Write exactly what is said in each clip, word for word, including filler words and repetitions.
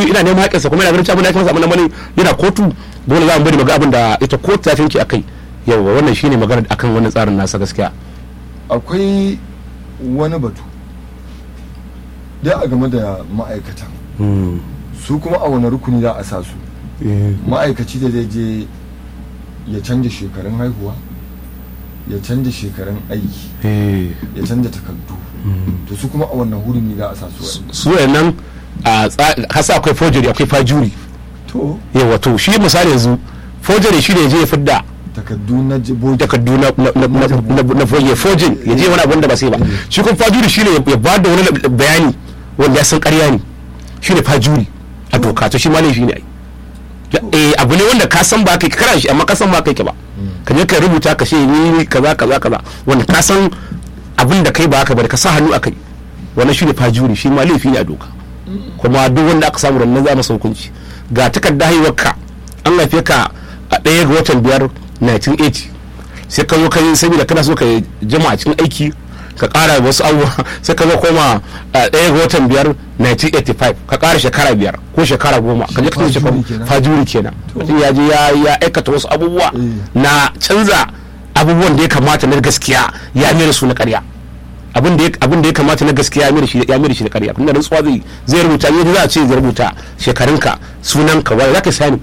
ina neman haƙinsa kuma yana ganin cewa abin da ya masa abin da yana kotu dole za mu bari maga abin da ita kotu ta tinki akai yawa wannan shine magana akan wannan tsarin nasa gaskiya. Akwai wani batu da a game da ma'aikata su kuma a wani rukuni za a sa su ma'aikaci da zai je ya canja shekarun haihuwa ya canja shekarun aiki ya canja takardu to su kuma a wannan hurumi za a sa su su nan a hasa akwai forgery akwai fajuri to yawa to shi misali yanzu forgery shi ne je ya fidda takaddu na jibo takaddu na na foje fojin ya je wani abin da ba sai ba shi kuma fajuri shi ne ya ba da wani bayani wanda ya san ƙarya ne shi ne fajuri a doka to shi ma laifi ne ai eh abu ne wanda ka san ba kai kara shi amma ka san ba kai ke ba ka je ka rubuta ka ce ni kaza kaza kaza wanda ka san abin da kai ba haka ba ka sa hannu akai wannan shi ne fajuri shi ma laifi ne a doka kuma duk wanda aka samu rannan za masa hukunci ga takarda haihuwarka an haife ka a ɗaya ga watan biyar nineteen eighty sai ka zo kai saboda kana so ka jama a cikin aiki ka ƙara wasu abubuwa sai ka zo koma a ɗaya ga watan biyar nineteen eighty-five ka ƙara shekara biyar ko shekara goma ka je ka tafi shekaru fajuri kenan mutum ya je ya aikata wasu abubuwa na canza abubuwan da ya kamata na gaskiya ya mera su na ƙarya abin da ya kamata na gaskiya ya mera shi ya mera shi na ƙarya kuma rantsuwa zai zai rubuta ne za a ce zai rubuta shekarunka sunanka wai zaka sani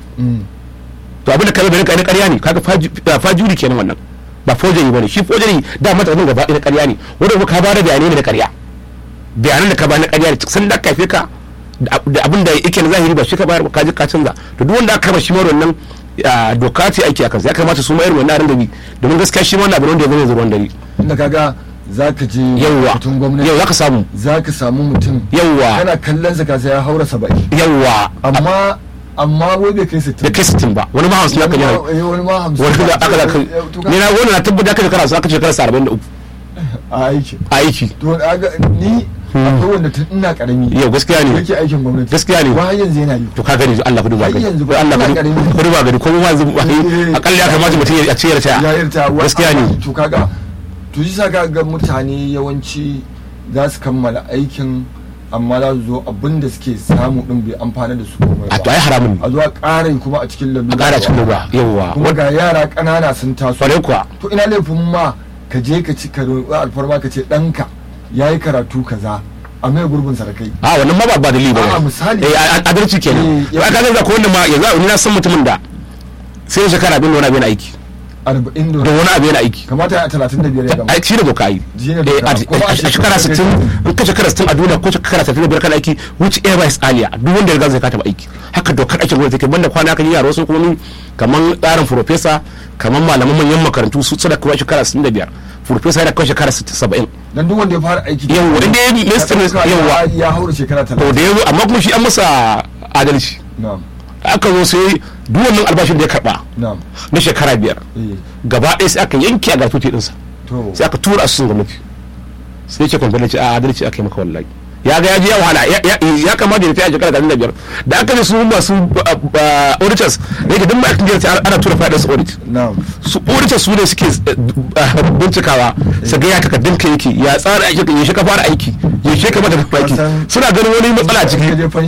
to abin da kai bai na ƙarya ne kaga fajuri kenan wannan ba fojari bane shi fojari da mata nan gaba ɗaya ƙarya ne wanda ka ba da bayanai ne da ƙarya bayanan da ka ba na ƙarya ne san da kafe ka da abin da yake na zahiri ba shi ka bayar ka ji ka canza to duk wanda aka kama shi mara wannan doka ce aiki akan ya kamata su ma irin wannan ran bi domin gaskiya shi wannan abin da ya zama ruwan dare inda kaga zaka je mutum gwamnati yau zaka samu zaka samu mutum yawa kana kallon sa ka sai ya haura saba'in yawa amma amma wai bai kai sittin da kai sittin ba wani ma hamsin aka yi wani ma hamsin wani da aka zaka ne na wani na tabbata ka shekara aka shekara arba'in da uku a aiki a aiki to ni akwai wanda tun ina karami yau gaskiya ne yake aikin gwamnati gaskiya ne ba yanzu yana yi to ka gani Allah kudu ba gani Allah kudu ba gani ko ma yanzu akalla ya kamata mutum ya ce ya ta gaskiya ne to kaga to shi saka ga mutane yawanci za su kammala aikin amma za su zo abin da suke samu din bai amfana da su a to ai haramun a zuwa ƙarin kuma a cikin lalura a ƙara cikin lalura yawa kuma ga yara ƙanana sun taso kwarai kuwa to ina laifin ma ka je ka ci ka alfarma ka ce ɗanka ya yi karatu kaza a mai gurbin sarakai a wannan ma ba ba dalili ba a misali eh adalci kenan ya ka ga ko wannan ma yanzu ni na san mutumin da sai shekara bin wani abin aiki arba'in da wani abu yana aiki kamata ya talatin da biyar ya gama shi da doka yi a shekara sittin in ka shekara sittin a duniya ko shekara talatin da biyar kana aiki which ever is earlier duk wanda ya riga zai ka taba aiki haka dokar ake gwamnati take banda kwana kan yara wasu kuma kaman tsarin professor kaman malaman manyan makarantu su da kuma shekara sittin da biyar professor yana kan shekara saba'in dan duk wanda ya fara aiki yawa inda ya minister yawa ya haura shekara talatin to da yazo amma kuma shi an masa adalci na'am aka zo sai duk wannan albashin da ya karba na shekara biyar gaba ɗaya sai aka yanke a gatuti ɗinsa sai aka tura asusun gwamnati sai ce kwamfani ce a adalci aka yi maka wallahi ya ga ya ji ya wahala ya kamata ya fi a shekara da biyar da aka ne su masu auditors da yake duk ma'aikin jiya ana tura fadin su audit su auditors su ne suke bincikawa su ga ya takardun ka yake ya tsara aiki ya shi ka fara aiki ya shi ka mata da aiki suna ganin wani matsala ciki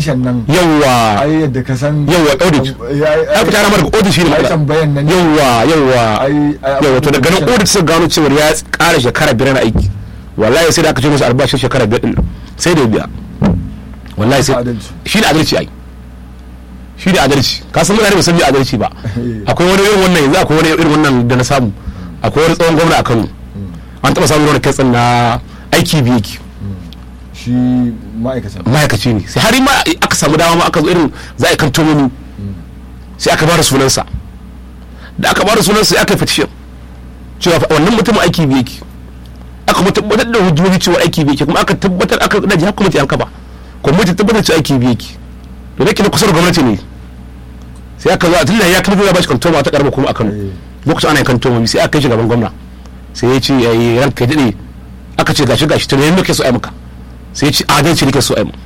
yawa yawa audit ya fita na mara audit shi ne yawa yawa yawa to da ganin audit sun gano cewa ya kara shekara biyar na aiki wallahi sai da aka ce musu albashin shekara biyar din sai da biya wallahi sai shi ne adalci ai shi ne adalci ka san mutane ba san adalci ba akwai wani irin wannan yanzu akwai wani irin wannan da na samu akwai wani tsawon gwamna a Kano an taba samun wani kitsan na aiki biyu ki shi ma'aikaci ma'aikaci ne sai har ma aka samu dama ma aka zo irin za a kanto mini sai aka bada sunansa da aka bada sunansa sai aka petition cewa wannan mutum aiki biyu ki aka tabbatar da hujjoji cewa aiki bai ke kuma aka tabbatar aka daji har kwamiti an kaba kwamiti tabbatar cewa aiki bai ke to da ke na kusa da gwamnati ne sai aka zo a tunda ya kuma ya bashi kantoma ta karba kuma a Kano lokacin ana yin kantoma sai aka kai shi gaban gwamna sai ya ce yayi ranka dade aka ce gashi gashi to ne muke so ai maka sai ya ce adalci nake so ai mu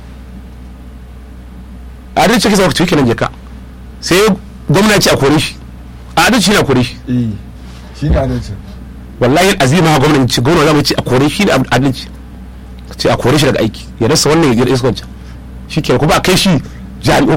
adalci kike so ka kenan je ka sai gwamna ya ce a kore shi adalci na kore shi eh shi ne adalci wallahi azima gwamnati ce gwamnati zamu ce a kore shi da adalci ce a kore shi daga aiki ya rasa wannan ya rasa wancan shi ke kuma a kai shi jami'o